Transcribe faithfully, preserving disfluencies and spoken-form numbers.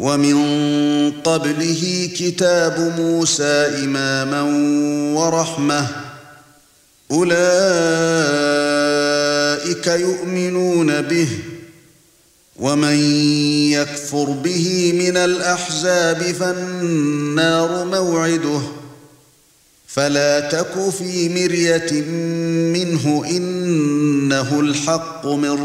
ومن قبله كتاب موسى إماما ورحمة أولئك يؤمنون به ومن يكفر به من الأحزاب فالنار موعده فلا تك في مرية منه إنه الحق من